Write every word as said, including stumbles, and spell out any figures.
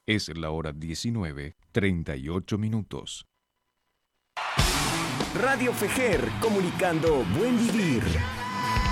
Es la hora diecinueve, treinta y ocho minutos. Radio Fejer, comunicando buen vivir.